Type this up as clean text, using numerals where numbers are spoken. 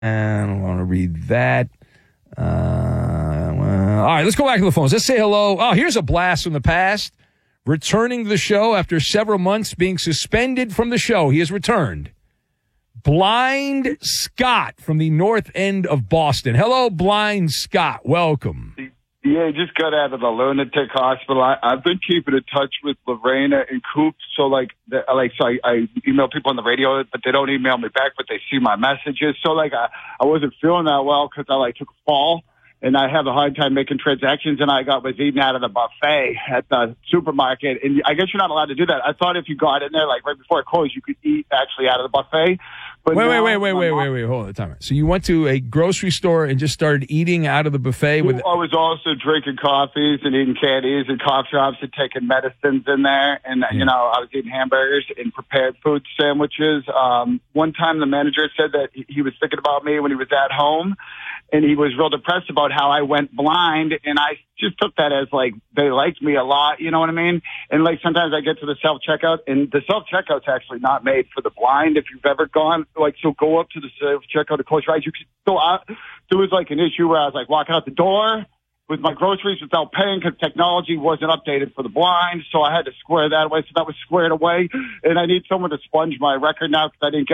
I don't want to read that. All right, let's go back to the phones. Let's say hello. Oh, here's a blast from the past. Returning to the show after several months being suspended from the show. He has returned. Blind Scott from the north end of Boston. Hello, Blind Scott. Welcome. Yeah, just got out of the lunatic hospital. I've been keeping in touch with Lorena and Coop. So, I email people on the radio, but they don't email me back, but they see my messages. So, I wasn't feeling that well because I, took a fall, and I have a hard time making transactions, and I was eating out of the buffet at the supermarket. And I guess you're not allowed to do that. I thought if you got in there, right before it closed, you could eat actually out of the buffet. But wait, hold on, time. So you went to a grocery store and just started eating out of the buffet? I was also drinking coffees and eating candies and cough drops and taking medicines in there. And, I was eating hamburgers and prepared food sandwiches. One time the manager said that he was thinking about me when he was at home, and he was real depressed about how I went blind. And I just took that as, they liked me a lot, you know what I mean? And, sometimes I get to the self-checkout, and the self-checkout's actually not made for the blind. If you've ever gone, so go up to the self-checkout to close your eyes. You could go out. There was, an issue where I was, walking out the door with my groceries without paying because technology wasn't updated for the blind. So I had to square that away. So that was squared away. And I need someone to sponge my record now because I didn't get